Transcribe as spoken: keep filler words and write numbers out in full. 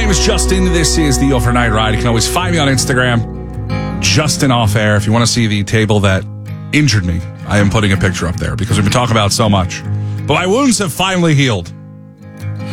name is Justin. This is the Overnight Ride. You can always find me on Instagram, Justin Off Air. If you want to see the table that injured me, I am putting a picture up there because we've been talking about it so much. But my wounds have finally healed.